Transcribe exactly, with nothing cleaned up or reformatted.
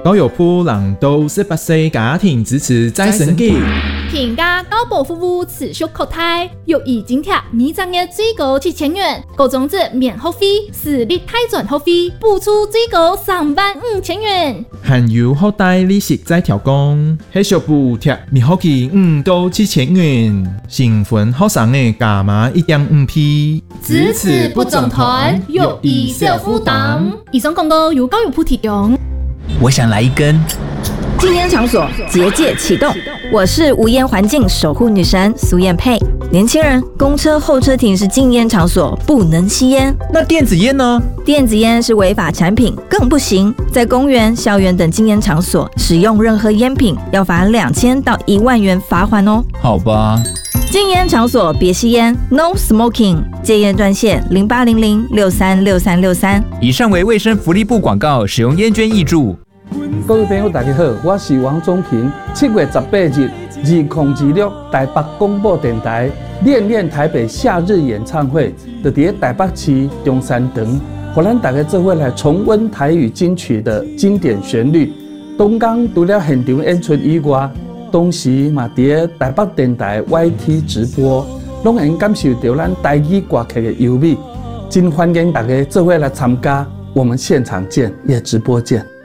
高友铺让到十八岁家庭支持再生机。 平价高保服务持续扩大，又已津贴每张月最高七千元，高种子免学费，私立泰转学费补助最高三万五千元。 含有后代利息再调降，系小补贴每学期五到七千元，新婚学生的加码一点五倍。 支持不总团，又以小负担。以上广告由高友铺提供。 我想来一根。 禁烟场所结界启动，我是无烟环境守护女神苏燕佩。年轻人，公车候车亭是禁烟场所，不能吸烟。 那电子烟呢？ 电子烟是违法产品，更不行。在公园、校园等禁烟场所使用任何烟品，要罚两千到一万元罚款哦。 好吧。 禁烟场所别吸烟 ，No Smoking。戒烟专线零八零零六三六三六三。 以上为卫生福利部广告，使用烟捐挹注。 各位朋友，大家好，我是王宗平。七月十八日，二零二六台北广播电台《恋恋台北夏日演唱会》就在台北市中山堂，让咱大家做伙来重温台语金曲的经典旋律。东港除了现场演出以外，同时嘛在台北电台 Y T 直播，拢能感受到咱台语歌曲的优美。真欢迎大家做伙来参加，我们现场见，也直播见。